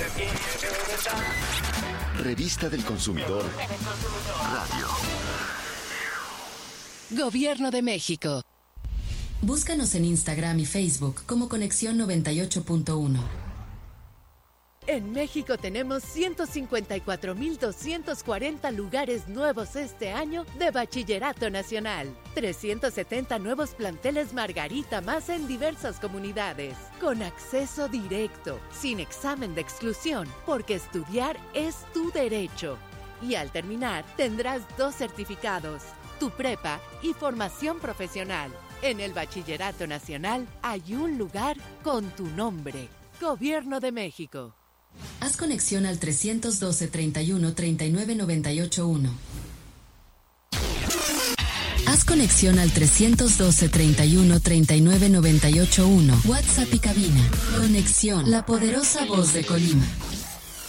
Revista del Consumidor Radio. Gobierno de México. Búscanos en Instagram y Facebook como Conexión 98.1. En México tenemos 154,240 lugares nuevos este año de Bachillerato Nacional. 370 nuevos planteles Margarita más en diversas comunidades. Con acceso directo, sin examen de exclusión, porque estudiar es tu derecho. Y al terminar, tendrás 2 certificados, tu prepa y formación profesional. En el Bachillerato Nacional hay un lugar con tu nombre. Gobierno de México. Haz conexión al 312 31 39 98 1. Haz conexión al 312 31 39 98 1. WhatsApp y cabina. Conexión, la poderosa voz de Colima.